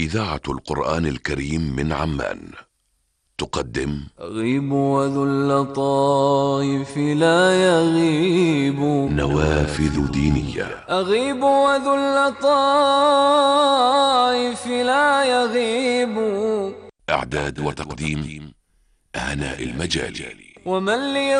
إذاعة القرآن الكريم من عمان تقدم أغيب وذو اللطائف لا يغيب، نوافذ دينية. أغيب وذو اللطائف لا يغيب. إعداد وتقديم هناء المجالي. ومن لي